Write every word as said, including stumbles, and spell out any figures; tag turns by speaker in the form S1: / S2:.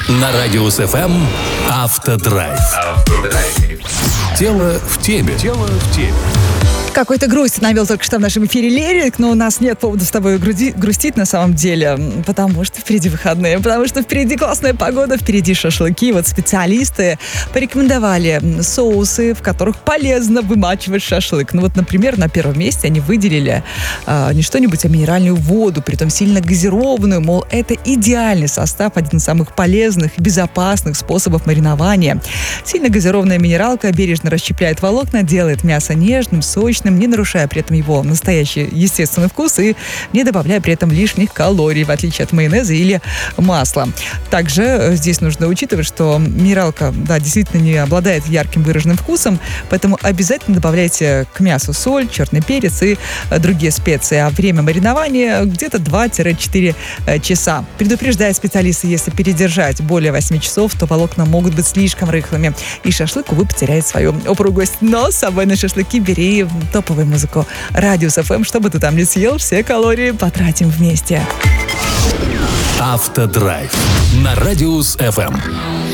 S1: На Радиус эф эм «Автодрайв». Тело в теме. Тело в теме.
S2: Какой-то грусть навел только что в нашем эфире Лерик, но у нас нет повода с тобой груди- грустить на самом деле, потому что впереди выходные, потому что впереди классная погода, впереди шашлыки. Вот специалисты порекомендовали соусы, в которых полезно вымачивать шашлык. Ну вот, например, на первом месте они выделили э, не что-нибудь, а минеральную воду, притом сильно газированную, мол, это идеальный состав, один из самых полезных и безопасных способов маринования. Сильно газированная минералка бережно расщепляет волокна, делает мясо нежным, сочным, не нарушая при этом его настоящий естественный вкус и не добавляя при этом лишних калорий, в отличие от майонеза или масла. Также здесь нужно учитывать, что минералка, да, действительно не обладает ярким выраженным вкусом, поэтому обязательно добавляйте к мясу соль, черный перец и другие специи. А время маринования где-то два-четыре часа. Предупреждают специалисты, если передержать более восьми часов, то волокна могут быть слишком рыхлыми, и шашлык, увы, потеряет свою упругость. Но с собой на шашлыки бери топовую музыку Радиус эф эм, чтобы ты там не съел, все калории потратим вместе.
S1: Автодрайв на Радиус эф эм.